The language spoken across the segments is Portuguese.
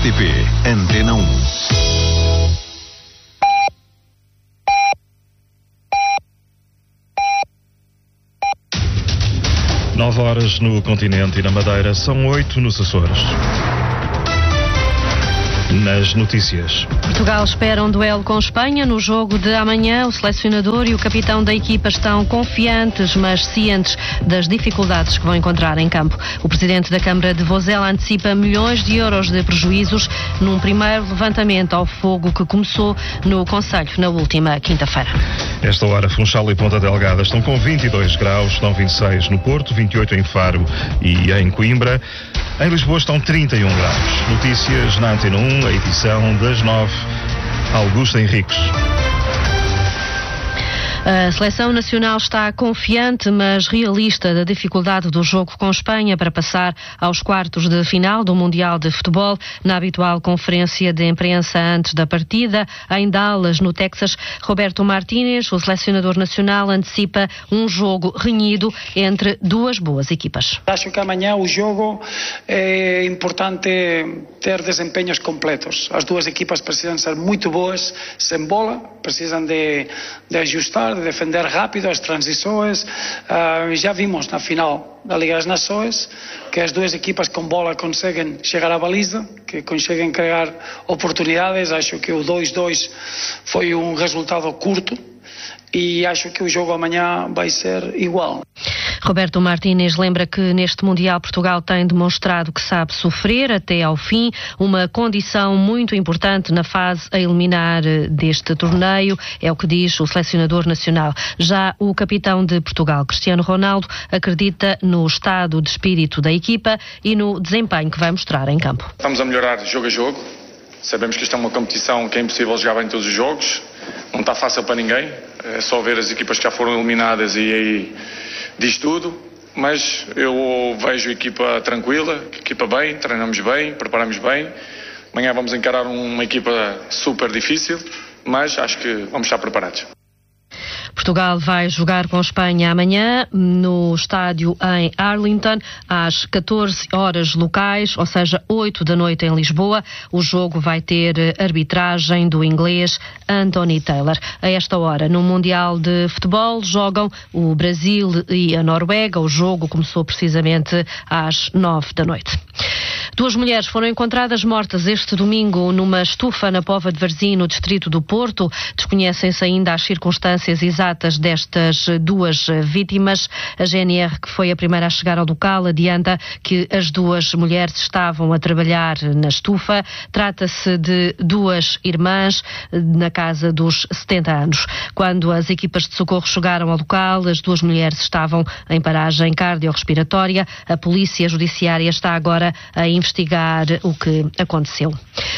RTP Antena 1. Nove horas no continente e na Madeira, são 8 nos Açores. Nas notícias. Portugal espera um duelo com Espanha no jogo de amanhã. O selecionador e o capitão da equipa estão confiantes, mas cientes das dificuldades que vão encontrar em campo. O presidente da Câmara de Vozela antecipa milhões de euros de prejuízos num primeiro levantamento ao fogo que começou no concelho na última quinta-feira. Esta hora, Funchal e Ponta Delgada estão com 22 graus, estão 26 no Porto, 28 em Faro e em Coimbra. Em Lisboa estão 31 graus. Notícias na Antena 1, a edição das 9. Augusto Henriques. A seleção nacional está confiante, mas realista da dificuldade do jogo com Espanha para passar aos quartos de final do Mundial de Futebol. Na habitual conferência de imprensa antes da partida, em Dallas, no Texas, Roberto Martínez, o selecionador nacional, antecipa um jogo renhido entre duas boas equipas. Acho que amanhã o jogo é importante ter desempenhos completos. As duas equipas precisam ser muito boas sem bola, precisam de ajustar, de defender rápido as transições. Já vimos na final da Liga das Nações que as duas equipas com bola conseguem chegar à baliza, que conseguem criar oportunidades. Acho que o 2-2 foi um resultado curto e acho que o jogo amanhã vai ser igual. Roberto Martínez lembra que neste Mundial Portugal tem demonstrado que sabe sofrer até ao fim, uma condição muito importante na fase a eliminar deste torneio, é o que diz o selecionador nacional. Já o capitão de Portugal, Cristiano Ronaldo, acredita no estado de espírito da equipa e no desempenho que vai mostrar em campo. Estamos a melhorar jogo a jogo, sabemos que isto é uma competição que é impossível jogar bem todos os jogos, não está fácil para ninguém, é só ver as equipas que já foram eliminadas e aí diz tudo, mas eu vejo a equipa tranquila, a equipa bem, treinamos bem, preparamos bem. Amanhã vamos encarar uma equipa super difícil, mas acho que vamos estar preparados. Portugal vai jogar com Espanha amanhã no estádio em Arlington às 14 horas locais, ou seja, 8 da noite em Lisboa. O jogo vai ter arbitragem do inglês Anthony Taylor. A esta hora, no Mundial de Futebol, jogam o Brasil e a Noruega. O jogo começou precisamente às 9 da noite. Duas mulheres foram encontradas mortas este domingo numa estufa na Póvoa de Varzim, no distrito do Porto. Desconhecem-se ainda as circunstâncias exatas destas duas vítimas. A GNR, que foi a primeira a chegar ao local, adianta que as duas mulheres estavam a trabalhar na estufa. Trata-se de duas irmãs na casa dos 70 anos. Quando as equipas de socorro chegaram ao local, as duas mulheres estavam em paragem cardiorrespiratória. A Polícia Judiciária está agora a investigar o que aconteceu.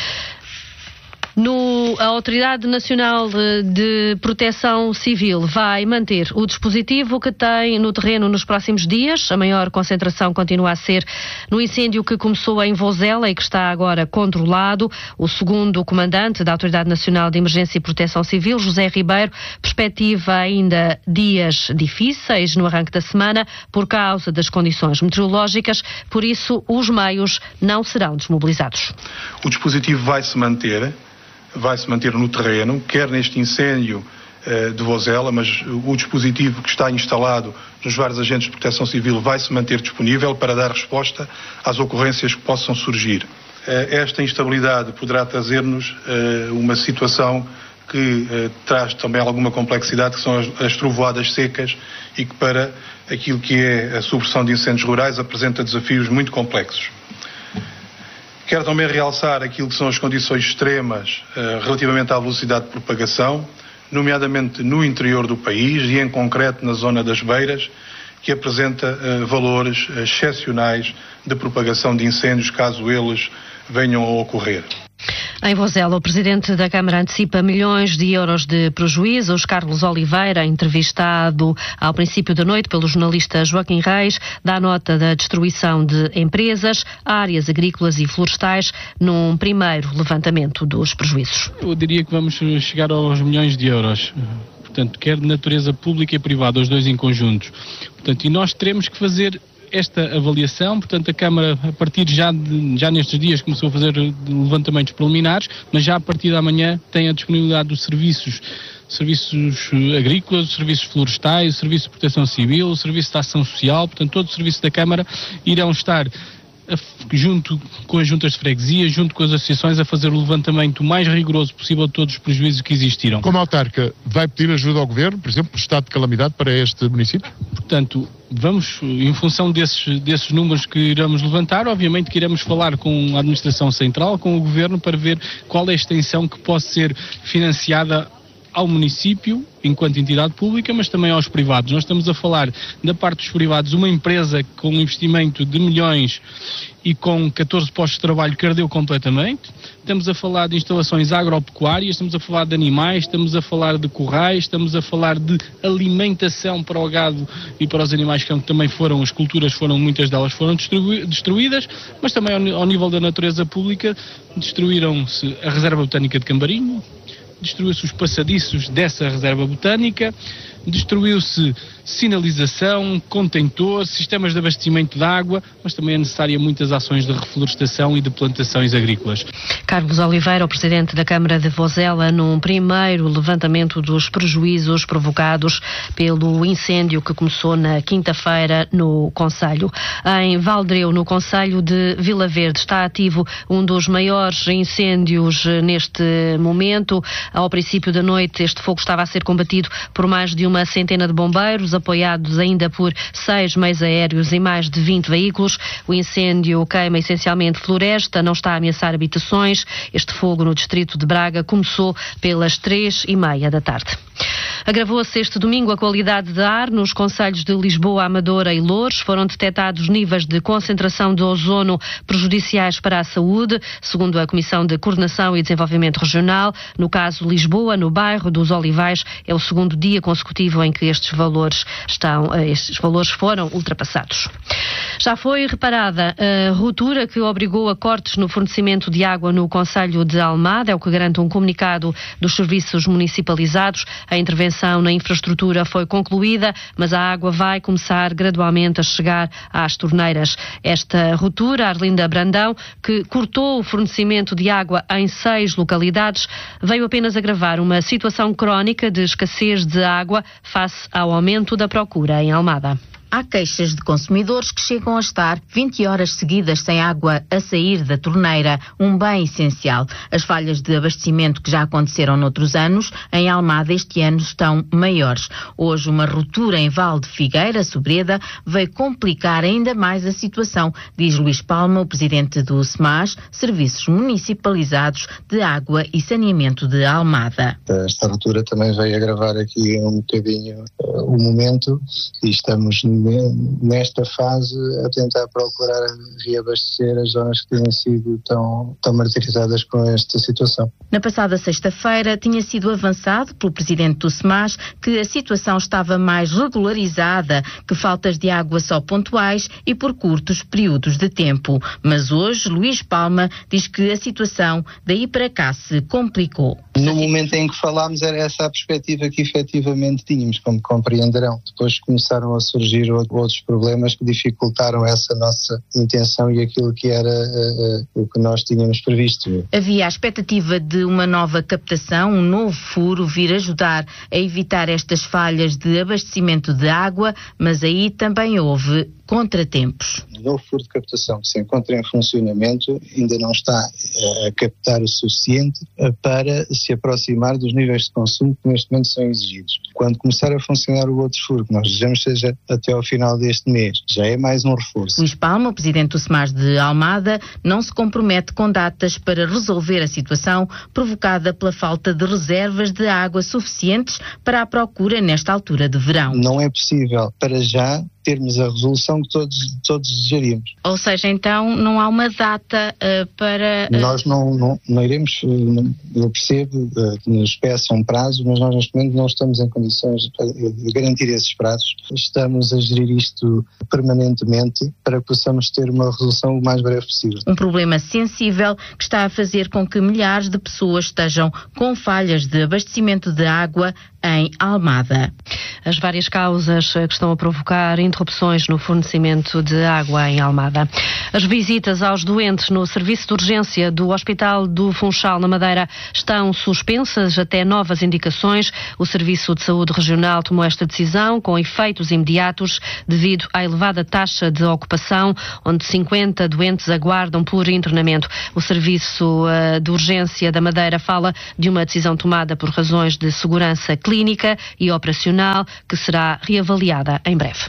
A Autoridade Nacional de Proteção Civil vai manter o dispositivo que tem no terreno nos próximos dias. A maior concentração continua a ser no incêndio que começou em Vozela e que está agora controlado. O segundo comandante da Autoridade Nacional de Emergência e Proteção Civil, José Ribeiro, perspectiva ainda dias difíceis no arranque da semana por causa das condições meteorológicas, por isso os meios não serão desmobilizados. O dispositivo vai se manter no terreno, quer neste incêndio de Vozela, mas o dispositivo que está instalado nos vários agentes de proteção civil vai se manter disponível para dar resposta às ocorrências que possam surgir. Esta instabilidade poderá trazer-nos uma situação que traz também alguma complexidade, que são as trovoadas secas e que para aquilo que é a supressão de incêndios rurais apresenta desafios muito complexos. Quero também realçar aquilo que são as condições extremas relativamente à velocidade de propagação, nomeadamente no interior do país e em concreto na zona das Beiras, que apresenta valores excepcionais de propagação de incêndios caso eles venham a ocorrer. Em Vozela, o Presidente da Câmara antecipa milhões de euros de prejuízos. Carlos Oliveira, entrevistado ao princípio da noite pelo jornalista Joaquim Reis, dá nota da destruição de empresas, áreas agrícolas e florestais num primeiro levantamento dos prejuízos. Eu diria que vamos chegar aos milhões de euros. Portanto, quer de natureza pública e privada, os dois em conjunto. Portanto, e nós teremos que fazer esta avaliação. Portanto, a Câmara, a partir já nestes dias, começou a fazer levantamentos preliminares, mas já a partir da manhã tem a disponibilidade dos serviços agrícolas, os serviços florestais, o serviço de proteção civil, o serviço de ação social. Portanto, todos os serviços da Câmara irão estar junto com as juntas de freguesia, junto com as associações, a fazer o levantamento mais rigoroso possível de todos os prejuízos que existiram. Como autarca, vai pedir ajuda ao Governo, por exemplo, estado de calamidade para este município? Portanto, vamos, em função desses números que iremos levantar, obviamente que iremos falar com a Administração Central, com o Governo, para ver qual é a extensão que pode ser financiada ao município, enquanto entidade pública, mas também aos privados. Nós estamos a falar, da parte dos privados, uma empresa com um investimento de milhões e com 14 postos de trabalho que ardeu completamente. Estamos a falar de instalações agropecuárias, estamos a falar de animais, estamos a falar de currais, estamos a falar de alimentação para o gado e para os animais, que também foram, as culturas muitas delas foram destruídas, mas também ao nível da natureza pública, destruíram-se a Reserva Botânica de Cambarinho, destruiu-se os passadiços dessa reserva botânica, destruiu-se sinalização, contentor, sistemas de abastecimento de água, mas também é necessária muitas ações de reflorestação e de plantações agrícolas. Carlos Oliveira, o presidente da Câmara de Vozela, num primeiro levantamento dos prejuízos provocados pelo incêndio que começou na quinta-feira no concelho. Em Valdreu, no concelho de Vila Verde, está ativo um dos maiores incêndios neste momento. Ao princípio da noite, este fogo estava a ser combatido por mais de uma centena de bombeiros, apoiados ainda por 6 meios aéreos e mais de 20 veículos. O incêndio queima essencialmente floresta, não está a ameaçar habitações. Este fogo no distrito de Braga começou pelas 3h30 da tarde. Agravou-se este domingo a qualidade de ar nos concelhos de Lisboa, Amadora e Loures. Foram detectados níveis de concentração de ozono prejudiciais para a saúde, segundo a Comissão de Coordenação e Desenvolvimento Regional. No caso Lisboa, no bairro dos Olivais, é o segundo dia consecutivo em que estes valores foram ultrapassados. Já foi reparada a ruptura que obrigou a cortes no fornecimento de água no concelho de Almada, é o que garante um comunicado dos serviços municipalizados. A intervenção na infraestrutura foi concluída, mas a água vai começar gradualmente a chegar às torneiras. Esta ruptura, Arlinda Brandão, que cortou o fornecimento de água em 6 localidades, veio apenas agravar uma situação crónica de escassez de água face ao aumento da procura em Almada. Há queixas de consumidores que chegam a estar 20 horas seguidas sem água a sair da torneira, um bem essencial. As falhas de abastecimento que já aconteceram noutros anos, em Almada este ano estão maiores. Hoje uma ruptura em Val de Figueira, Sobreda, veio complicar ainda mais a situação, diz Luís Palma, o presidente do SMAS, Serviços Municipalizados de Água e Saneamento de Almada. Esta ruptura também veio agravar aqui um bocadinho o momento e estamos nesta fase a tentar procurar reabastecer as zonas que têm sido tão martirizadas com esta situação. Na passada sexta-feira tinha sido avançado pelo presidente do SMAS que a situação estava mais regularizada, que faltas de água só pontuais e por curtos períodos de tempo. Mas hoje Luís Palma diz que a situação daí para cá se complicou. No momento em que falámos era essa a perspectiva que efetivamente tínhamos, como compreenderão. Depois começaram a surgir outros problemas que dificultaram essa nossa intenção e aquilo que era o que nós tínhamos previsto. Havia a expectativa de uma nova captação, um novo furo vir ajudar a evitar estas falhas de abastecimento de água, mas aí também houve contratempos. O novo furo de captação que se encontra em funcionamento ainda não está a captar o suficiente para se aproximar dos níveis de consumo que neste momento são exigidos. Quando começar a funcionar o outro furo, que nós desejamos seja até ao final deste mês, já é mais um reforço. Luís Palma, o presidente do SMAS de Almada, não se compromete com datas para resolver a situação provocada pela falta de reservas de água suficientes para a procura nesta altura de verão. Não é possível, para já, termos a resolução que todos desejaríamos. Ou seja, então não há uma data para... Nós não iremos, eu percebo que nos peçam um prazo, mas nós neste momento não estamos em condições de garantir esses prazos. Estamos a gerir isto permanentemente para que possamos ter uma resolução o mais breve possível. Um problema sensível que está a fazer com que milhares de pessoas estejam com falhas de abastecimento de água em Almada. As várias causas que estão a provocar interrupções no fornecimento de água em Almada. As visitas aos doentes no serviço de urgência do Hospital do Funchal, na Madeira, estão suspensas até novas indicações. O Serviço de Saúde Regional tomou esta decisão com efeitos imediatos devido à elevada taxa de ocupação, onde 50 doentes aguardam por internamento. O Serviço de Urgência da Madeira fala de uma decisão tomada por razões de segurança clínica e operacional, que será reavaliada em breve.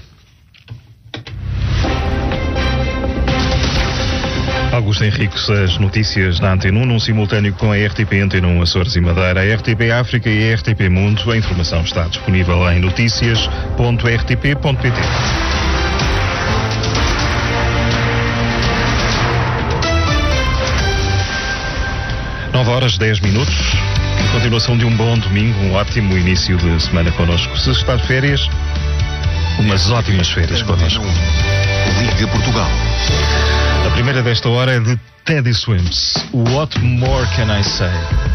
Augusto Henriques, as notícias na Antena 1, num simultâneo com a RTP Antena 1 Açores e Madeira, a RTP África e a RTP Mundo. A informação está disponível em noticias.rtp.pt. 9h10. Continuação de um bom domingo, um ótimo início de semana connosco. Se está de férias, umas ótimas férias connosco. Liga Portugal. A primeira desta hora é de Teddy Swims. What more can I say?